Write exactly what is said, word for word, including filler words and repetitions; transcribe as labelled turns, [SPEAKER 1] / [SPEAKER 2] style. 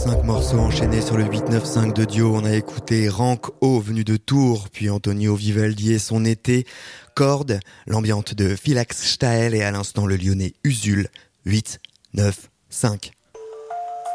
[SPEAKER 1] Cinq morceaux enchaînés sur le huit neuf cinq de Dio. On a écouté Rank O venu de Tours, puis Antonio Vivaldi et son été, Corde, l'ambiante de Philax Staël et à l'instant le lyonnais Usul, huit neuf cinq.